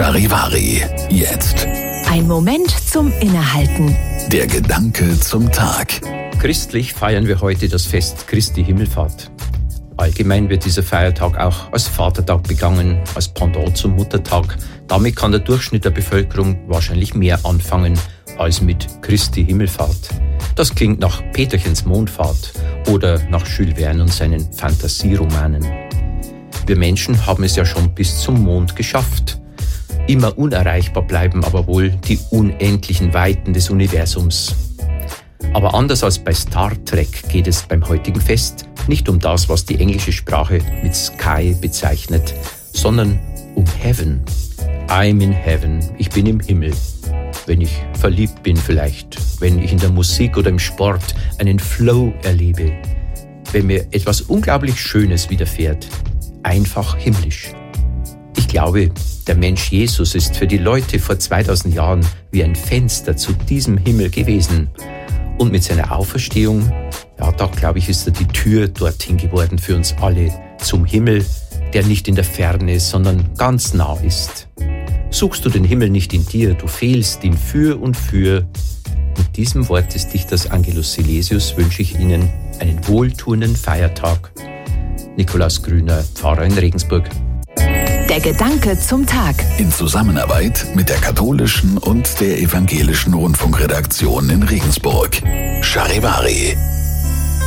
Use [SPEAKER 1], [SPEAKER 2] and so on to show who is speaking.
[SPEAKER 1] Charivari, jetzt.
[SPEAKER 2] Ein Moment zum Innehalten.
[SPEAKER 1] Der Gedanke zum Tag.
[SPEAKER 3] Christlich feiern wir heute das Fest Christi Himmelfahrt. Allgemein wird dieser Feiertag auch als Vatertag begangen, als Pendant zum Muttertag. Damit kann der Durchschnitt der Bevölkerung wahrscheinlich mehr anfangen als mit Christi Himmelfahrt. Das klingt nach Peterchens Mondfahrt oder nach Jules Verne und seinen Fantasieromanen. Wir Menschen haben es ja schon bis zum Mond geschafft. Immer unerreichbar bleiben aber wohl die unendlichen Weiten des Universums. Aber anders als bei Star Trek geht es beim heutigen Fest nicht um das, was die englische Sprache mit Sky bezeichnet, sondern um Heaven. I'm in Heaven, ich bin im Himmel. Wenn ich verliebt bin vielleicht, wenn ich in der Musik oder im Sport einen Flow erlebe, wenn mir etwas unglaublich Schönes widerfährt, einfach himmlisch. Ich glaube, der Mensch Jesus ist für die Leute vor 2000 Jahren wie ein Fenster zu diesem Himmel gewesen. Und mit seiner Auferstehung, ja, da glaube ich, ist er die Tür dorthin geworden für uns alle zum Himmel, der nicht in der Ferne, sondern ganz nah ist. Suchst du den Himmel nicht in dir, du fehlst ihn für und für. Mit diesem Wort des Dichters Angelus Silesius wünsche ich Ihnen einen wohltuenden Feiertag. Nikolaus Grüner, Pfarrer in Regensburg.
[SPEAKER 2] Der Gedanke zum Tag.
[SPEAKER 1] In Zusammenarbeit mit der katholischen und der evangelischen Rundfunkredaktion in Regensburg. Charivari.